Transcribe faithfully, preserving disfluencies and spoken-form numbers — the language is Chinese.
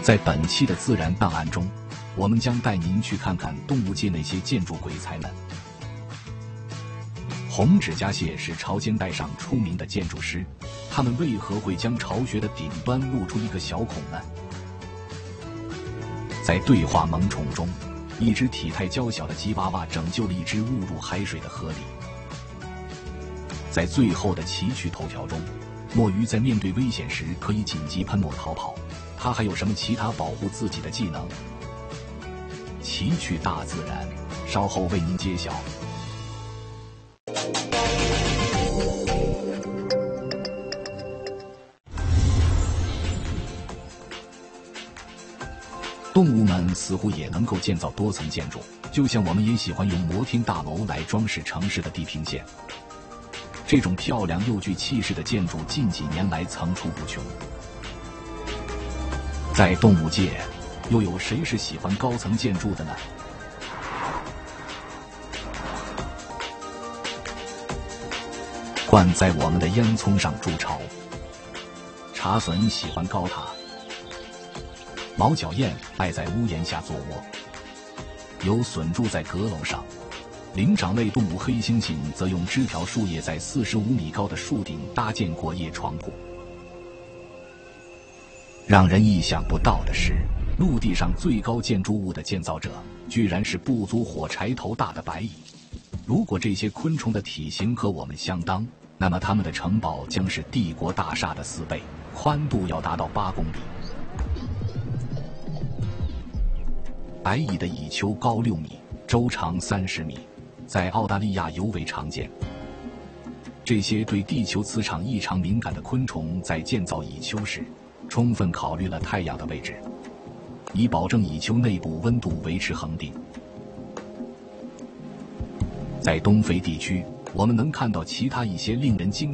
在本期的自然档案中，我们将带您去看看动物界那些建筑鬼才们。红指甲蟹是潮间带上出名的建筑师，他们为何会将巢穴的顶端露出一个小孔呢？在对话萌宠中，一只体态娇小的吉娃娃拯救了一只误入海水的河狸。在最后的奇趣头条中，墨鱼在面对危险时可以紧急喷墨逃跑，它还有什么其他保护自己的技能？奇趣大自然，稍后为您揭晓。动物们似乎也能够建造多层建筑，就像我们也喜欢用摩天大楼来装饰城市的地平线。这种漂亮又具气势的建筑近几年来层出不穷。在动物界，又有谁是喜欢高层建筑的呢？鹳在我们的烟囱上筑巢，茶隼喜欢高塔，毛脚雁爱在屋檐下做窝，有隼住在阁楼上。灵长类动物黑猩猩则用枝条树叶在四十五米高的树顶搭建过夜床铺。让人意想不到的是，陆地上最高建筑物的建造者居然是不足火柴头大的白蚁。如果这些昆虫的体型和我们相当，那么它们的城堡将是帝国大厦的四倍，宽度要达到八公里。白蚁的蚁丘高六米，周长三十米，在澳大利亚尤为常见。这些对地球磁场异常敏感的昆虫在建造蚁丘时，充分考虑了太阳的位置，以保证蚁丘内部温度维持恒定。在东非地区，我们能看到其他一些令人惊